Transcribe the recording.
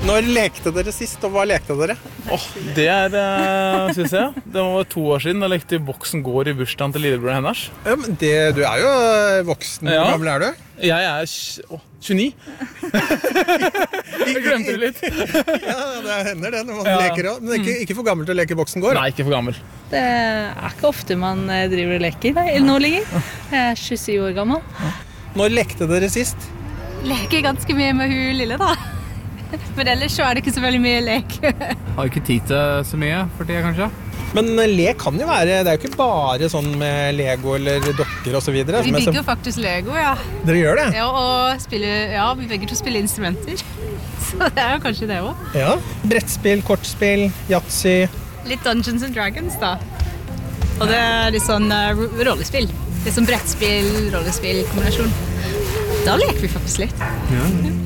Når lekte dere sist, og hva lekte dere? Det synes jeg. Det var 2 år siden. Da lekte Boksen går i bursdagen til lillebroren hennes. Ja, men du er jo voksen. Hvor gammel er du? Jeg 29. Jeg glemte det litt. Ja, det hender det når man leker også. Men ikke for gammel til å leke Boksen går? Nei, ikke for gammel. Det ikke ofte man driver og leker nå lenger. Jeg 27 år gammel. Når lekte dere sist? Leker ganske mye med hun lille da. Men ellers så det ikke så veldig mye lek. Har ikke tid til så mye for det, kanskje. Men lek kan jo være, det jo ikke bare sånn med Lego eller dokker og så videre. Vi bygger faktisk Lego, ja. Dere gjør det? Ja, og vi begger til å spille instrumenter. Så det jo kanskje det også. Ja, brettspill, kortspill, Yatzy. Litt Dungeons and Dragons da. Og det litt sånn rollespill. Litt sånn brettspill, rollespill, kombinasjon. Da leker vi faktisk litt. Ja.